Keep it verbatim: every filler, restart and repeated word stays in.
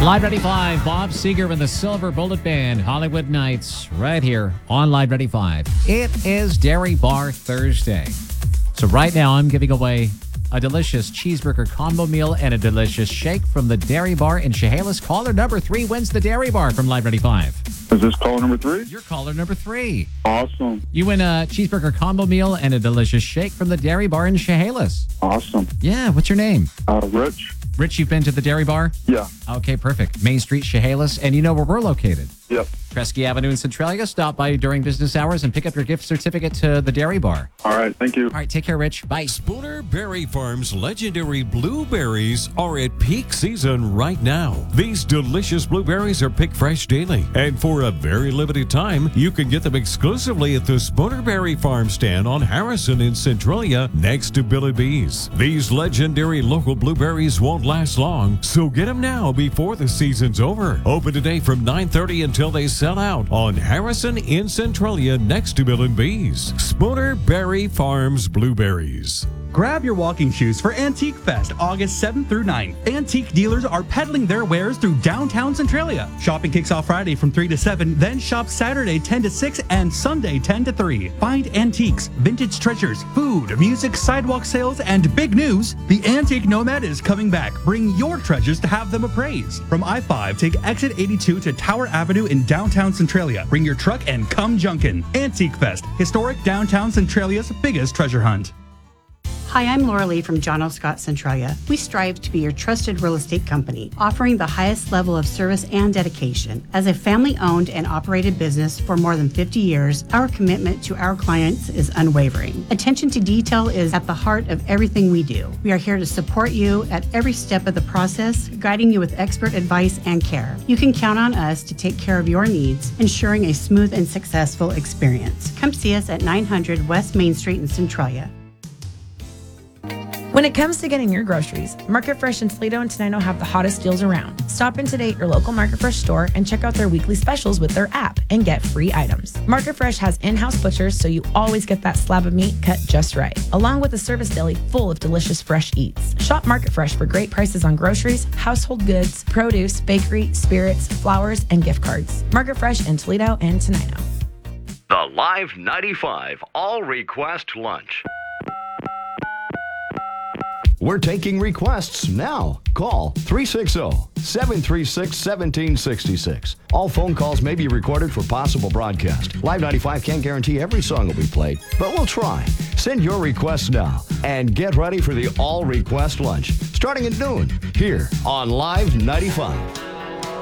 Live ninety-five, Bob Seger and the Silver Bullet Band, Hollywood Nights, right here on Live ninety-five. It is Dairy Bar Thursday. So right now I'm giving away a delicious cheeseburger combo meal and a delicious shake from the Dairy Bar in Chehalis. Caller number three wins the Dairy Bar from Live ninety-five. Is this caller number three? You're caller number three. Awesome. You win a cheeseburger combo meal and a delicious shake from the Dairy Bar in Chehalis. Awesome. Yeah, what's your name? Uh, Rich. Rich, you've been to the Dairy Bar? Yeah. Okay, perfect. Main Street, Chehalis, and you know where we're located. Yep. Kresge Avenue in Centralia. Stop by during business hours and pick up your gift certificate to the Dairy Bar. All right, thank you. All right, take care, Rich. Bye. Spooner Berry Farm's legendary blueberries are at peak season right now. These delicious blueberries are picked fresh daily, and for a very limited time, you can get them exclusively at the Spooner Berry Farm stand on Harrison in Centralia next to Billy B's. These legendary local blueberries won't last long, so get them now before the season's over. Open today from nine thirty until they sell out on Harrison in Centralia next to Bill and B's. Spooner Berry Farms Blueberries. Grab your walking shoes for Antique Fest, August seventh through ninth. Antique dealers are peddling their wares through downtown Centralia. Shopping kicks off Friday from three to seven, then shop Saturday ten to six and Sunday ten to three. Find antiques, vintage treasures, food, music, sidewalk sales, and big news, the Antique Nomad is coming back. Bring your treasures to have them appraised. From I five, take exit eighty-two to Tower Avenue in downtown Centralia. Bring your truck and come junkin'. Antique Fest, historic downtown Centralia's biggest treasure hunt. Hi, I'm Laura Lee from John O. Scott Centralia. We strive to be your trusted real estate company, offering the highest level of service and dedication. As a family-owned and operated business for more than fifty years, our commitment to our clients is unwavering. Attention to detail is at the heart of everything we do. We are here to support you at every step of the process, guiding you with expert advice and care. You can count on us to take care of your needs, ensuring a smooth and successful experience. Come see us at nine hundred West Main Street in Centralia. When it comes to getting your groceries, Market Fresh in Toledo and Tenino have the hottest deals around. Stop in today at your local Market Fresh store and check out their weekly specials with their app and get free items. Market Fresh has in-house butchers, so you always get that slab of meat cut just right, along with a service deli full of delicious fresh eats. Shop Market Fresh for great prices on groceries, household goods, produce, bakery, spirits, flowers, and gift cards. Market Fresh in Toledo and Tenino. The Live ninety-five All Request Lunch. We're taking requests now. Call three six zero, seven three six, one seven six six. All phone calls may be recorded for possible broadcast. Live ninety-five can't guarantee every song will be played, but we'll try. Send your requests now and get ready for the All Request Lunch starting at noon here on Live ninety-five.